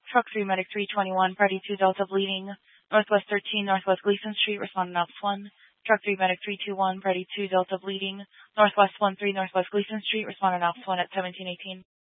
Truck 3 Medic 321, Party 2 Delta bleeding. Northwest 13, Northwest Gleason Street, responding Ops 1. Truck 3 Medic 321, Party 2 Delta bleeding. Northwest 13, Northwest Gleason Street, responding Ops 1 at 1718.